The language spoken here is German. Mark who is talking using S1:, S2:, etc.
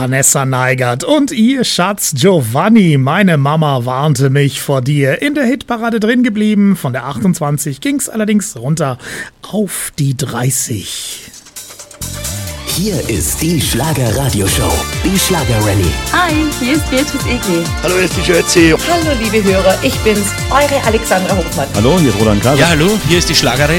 S1: Vanessa Neigert und ihr Schatz Giovanni. Meine Mama warnte mich vor dir. In der Hitparade drin geblieben. Von der 28 ging's allerdings runter auf die 30.
S2: Hier ist die Schlager-Radio-Show, die Schlager-Rallye.
S3: Hi, hier ist Beatrice Egli.
S4: Hallo, hier ist die Jötzi.
S5: Hallo liebe Hörer, ich bin's, eure Alexandra Hofmann.
S6: Hallo, hier ist Roland Kaiser.
S7: Ja, hallo, hier ist die Schlager